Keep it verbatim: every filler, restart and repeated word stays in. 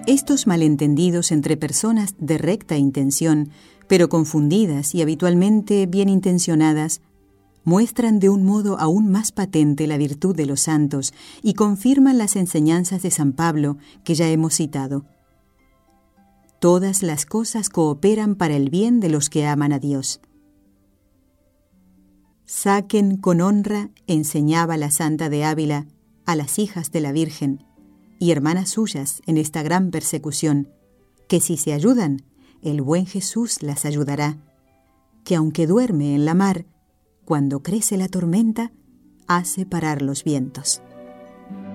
Estos malentendidos entre personas de recta intención, pero confundidas y habitualmente bien intencionadas, muestran de un modo aún más patente la virtud de los santos y confirman las enseñanzas de San Pablo que ya hemos citado. Todas las cosas cooperan para el bien de los que aman a Dios. Saquen con honra, enseñaba la Santa de Ávila, a las hijas de la Virgen y hermanas suyas en esta gran persecución, que si se ayudan, el buen Jesús las ayudará, que aunque duerme en la mar, cuando crece la tormenta, hace parar los vientos.